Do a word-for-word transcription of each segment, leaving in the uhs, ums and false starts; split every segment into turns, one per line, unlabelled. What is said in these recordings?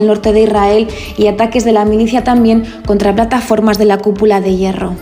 el norte de Israel y ataques de la milicia también contra plataformas de la cúpula de hierro.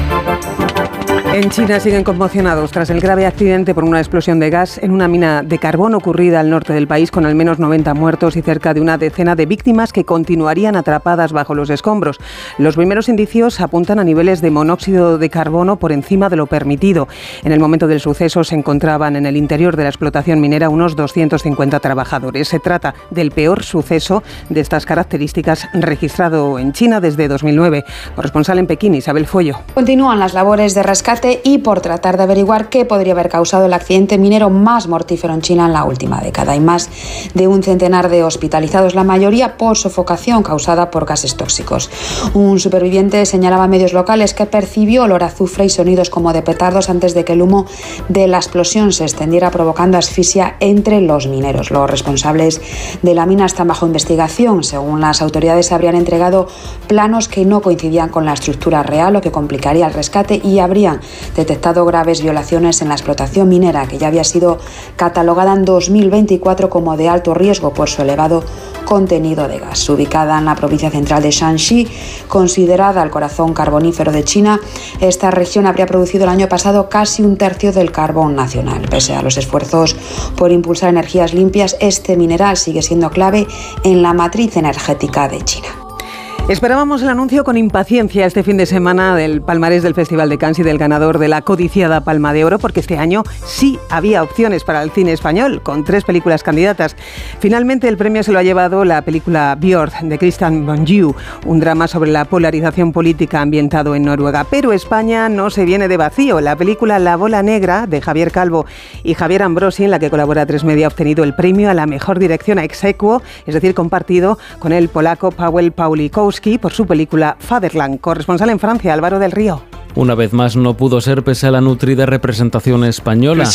En China siguen conmocionados tras el grave accidente por una explosión de gas en una mina de carbón ocurrida al norte del país, con al menos noventa muertos y cerca de una decena de víctimas que continuarían atrapadas bajo los escombros. Los primeros indicios apuntan a niveles de monóxido de carbono por encima de lo permitido. En el momento del suceso se encontraban en el interior de la explotación minera unos doscientos cincuenta trabajadores. Se trata del peor suceso de estas características registrado en China desde dos mil nueve. Corresponsal en Pekín, Isabel Fuello.
Continúan las labores de rescate y por tratar de averiguar qué podría haber causado el accidente minero más mortífero en China en la última década. Hay más de un centenar de hospitalizados, la mayoría por sofocación causada por gases tóxicos. Un superviviente señalaba a medios locales que percibió olor a azufre y sonidos como de petardos antes de que el humo de la explosión se extendiera, provocando asfixia entre los mineros. Los responsables de la mina están bajo investigación. Según las autoridades, habrían entregado planos que no coincidían con la estructura real, lo que complicaría el rescate, y habrían detectado graves violaciones en la explotación minera, que ya había sido catalogada en dos mil veinticuatro como de alto riesgo por su elevado contenido de gas. Ubicada en la provincia central de Shanxi, considerada el corazón carbonífero de China, esta región habría producido el año pasado casi un tercio del carbón nacional. Pese a los esfuerzos por impulsar energías limpias, este mineral sigue siendo clave en la matriz energética de China.
Esperábamos el anuncio con impaciencia este fin de semana del palmarés del Festival de Cannes y del ganador de la codiciada Palma de Oro, porque este año sí había opciones para el cine español, con tres películas candidatas. Finalmente el premio se lo ha llevado la película Björk, de Christian Bonjiu, un drama sobre la polarización política ambientado en Noruega. Pero España no se viene de vacío. La película La Bola Negra, de Javier Calvo y Javier Ambrosi, en la que colabora Tres Media, ha obtenido el premio a la mejor dirección a ex aequo, es decir, compartido con el polaco Paweł Pawlikowski por su película Fatherland. Corresponsal en Francia, Álvaro del Río.
Una vez más no pudo ser pese a la nutrida representación española.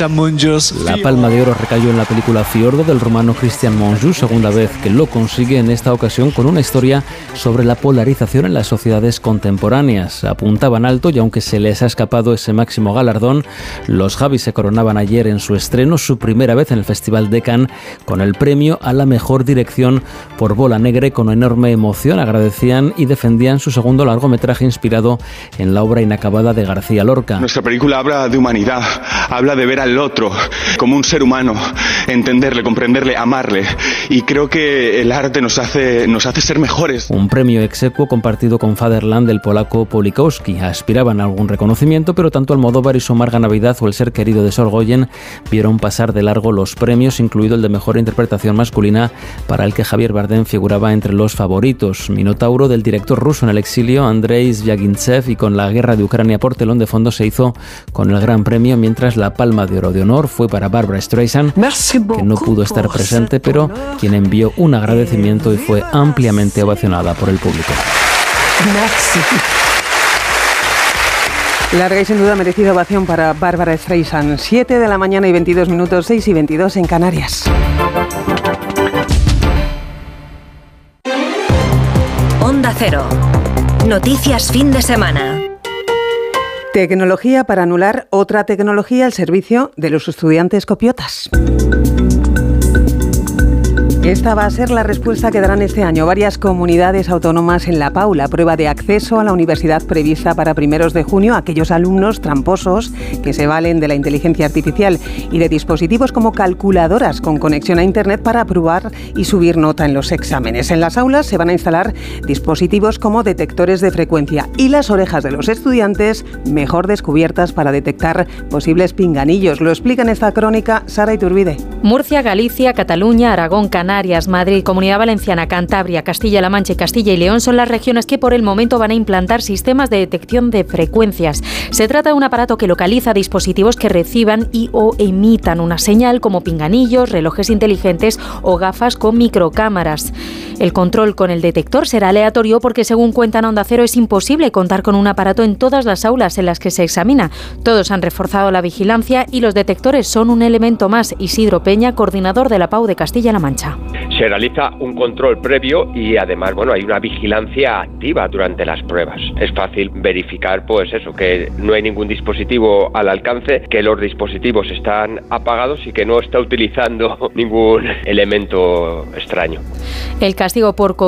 La Palma de Oro recayó en la película Fiordo del rumano Christian Monjou, segunda vez que lo consigue, en esta ocasión con una historia sobre la polarización en las sociedades contemporáneas. Apuntaban alto y aunque se les ha escapado ese máximo galardón, los Javis se coronaban ayer en su estreno, su primera vez en el Festival de Cannes, con el premio a la mejor dirección por Bola Negra, y con enorme emoción agradecían y defendían su segundo largometraje inspirado en la obra inacabada de García Lorca.
Nuestra película habla de humanidad, habla de ver al otro como un ser humano, entenderle, comprenderle, amarle, y creo que el arte nos hace, nos hace ser mejores.
Un premio ex aequo compartido con Fatherland del polaco Pawlikowski. Aspiraban a algún reconocimiento, pero tanto Almodóvar y su Amarga Navidad o El ser querido de Sorogoyen vieron pasar de largo los premios, incluido el de mejor interpretación masculina, para el que Javier Bardem figuraba entre los favoritos. Minotauro, del director ruso en el exilio Andrei Zvyagintsev, y con la guerra de Ucrania por telón de fondo, se hizo con el Gran Premio, mientras la Palma de Oro de honor fue para Barbra Streisand, que no pudo estar presente, pero quien envió un agradecimiento y fue ampliamente ovacionada por el público.
Larga y sin duda merecida ovación para Barbra Streisand. siete de la mañana y veintidós minutos, seis y veintidós en Canarias.
Onda Cero. Noticias fin de semana.
Tecnología para anular otra tecnología al servicio de los estudiantes copiotas. Esta va a ser la respuesta que darán este año varias comunidades autónomas en la PAU, la prueba de acceso a la universidad prevista para primeros de junio a aquellos alumnos tramposos que se valen de la inteligencia artificial y de dispositivos como calculadoras con conexión a Internet para aprobar y subir nota en los exámenes. En las aulas se van a instalar dispositivos como detectores de frecuencia y las orejas de los estudiantes mejor descubiertas para detectar posibles pinganillos. Lo explica en esta crónica Sara Iturbide.
Murcia, Galicia, Cataluña, Aragón, Canarias, Madrid, Comunidad Valenciana, Cantabria, Castilla-La Mancha y Castilla y León son las regiones que por el momento van a implantar sistemas de detección de frecuencias. Se trata de un aparato que localiza dispositivos que reciban y o emitan una señal, como pinganillos, relojes inteligentes o gafas con microcámaras. El control con el detector será aleatorio porque, según cuentan Onda Cero, es imposible contar con un aparato en todas las aulas en las que se examina. Todos han reforzado la vigilancia y los detectores son un elemento más. Isidro Peña, coordinador de la PAU de Castilla-La Mancha.
Se realiza un control previo y además, bueno, hay una vigilancia activa durante las pruebas. Es fácil verificar, pues eso, que no hay ningún dispositivo al alcance, que los dispositivos están apagados y que no está utilizando ningún elemento extraño.
El castigo por